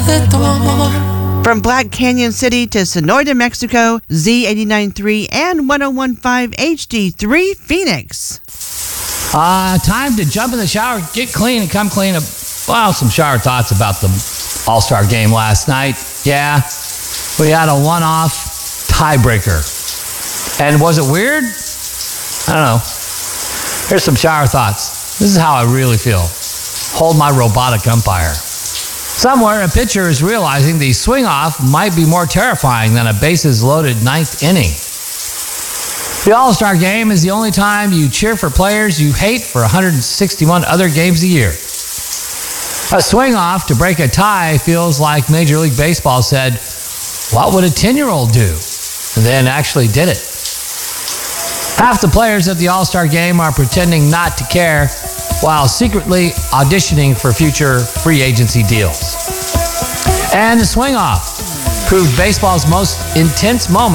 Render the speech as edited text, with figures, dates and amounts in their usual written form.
the door. From Black Canyon City to Sonora, Mexico, Z89.3 and 101.5 HD3 Phoenix. Time to jump in the shower, get clean, and come clean up. Well, some shower thoughts about the All-Star game last night. Yeah, we had a one-off tiebreaker. And was it weird? I don't know. Here's some shower thoughts. This is how I really feel. Hold my robotic umpire. Somewhere, a pitcher is realizing the swing-off might be more terrifying than a bases-loaded ninth inning. The All-Star Game is the only time you cheer for players you hate for 161 other games a year. A swing-off to break a tie feels like Major League Baseball said, "What would a 10-year-old do?" and then actually did it. Half the players at the All-Star Game are pretending not to care while secretly auditioning for future free agency deals. And the swing-off proved baseball's most intense moment